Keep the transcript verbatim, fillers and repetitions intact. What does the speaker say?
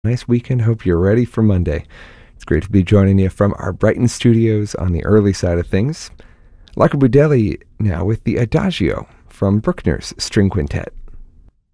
Nice weekend. Hope you're ready for Monday. It's great to be joining you from our Brighton studios on the early side of things. Luca Budelli now with the Adagio from Bruckner's String Quintet.